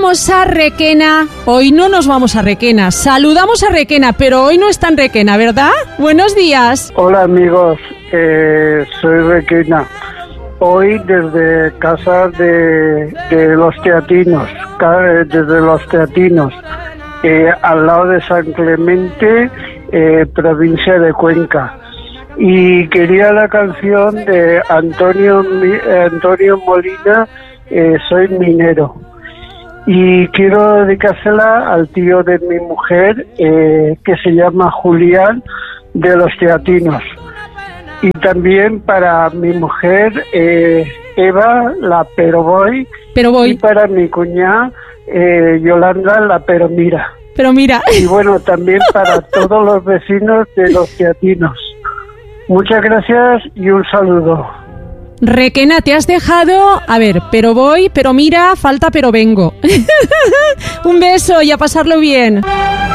vamos a Requena. Hoy no nos vamos a Requena. Saludamos a Requena, pero hoy no está en Requena, ¿verdad? Buenos días. Hola amigos, soy Requena. Hoy desde casa de los Teatinos, al lado de San Clemente, provincia de Cuenca. Y quería la canción de Antonio Molina, Soy minero. Y quiero dedicársela al tío de mi mujer, que se llama Julián, de los Teatinos. Y también para mi mujer, Eva, la Pero Voy. Y para mi cuñada, Yolanda, la Pero Mira. Y bueno, también para todos los vecinos de los Teatinos. Muchas gracias y un saludo. Requena, te has dejado, a ver, pero voy, pero mira, falta pero vengo. Un beso y a pasarlo bien.